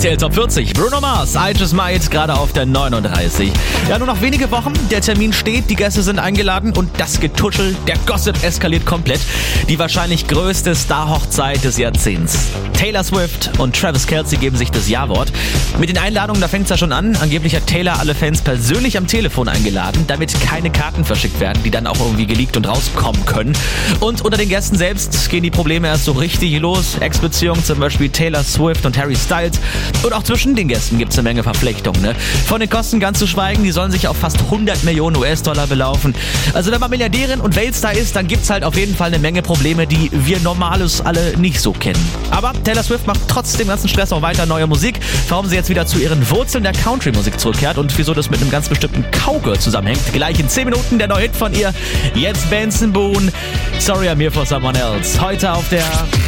RTL Top 40. Bruno Mars, I Just Might, gerade auf der 39. Ja, nur noch wenige Wochen. Der Termin steht, die Gäste sind eingeladen und das Getuschel, der Gossip eskaliert komplett. Die wahrscheinlich größte Star-Hochzeit des Jahrzehnts. Taylor Swift und Travis Kelce geben sich das Ja-Wort. Mit den Einladungen, da fängt es ja schon an. Angeblich hat Taylor alle Fans persönlich am Telefon eingeladen, damit keine Karten verschickt werden, die dann auch irgendwie geleakt und rauskommen können. Und unter den Gästen selbst gehen die Probleme erst so richtig los. Ex-Beziehungen, zum Beispiel Taylor Swift und Harry Styles. Und auch zwischen den Gästen gibt es eine Menge Verflechtungen. Ne? Von den Kosten ganz zu schweigen, die sollen sich auf fast 100 Millionen US-Dollar belaufen. Also wenn man Milliardärin und Weltstar ist, dann gibt es halt auf jeden Fall eine Menge Probleme, die wir Normales alle nicht so kennen. Aber Taylor Swift macht trotz dem ganzen Stress auch weiter neue Musik. Warum sie jetzt wieder zu ihren Wurzeln der Country-Musik zurückkehrt und wieso das mit einem ganz bestimmten Cowgirl zusammenhängt. Gleich in 10 Minuten der neue Hit von ihr. Jetzt Benson Boone. Sorry I'm here for someone else. Heute auf der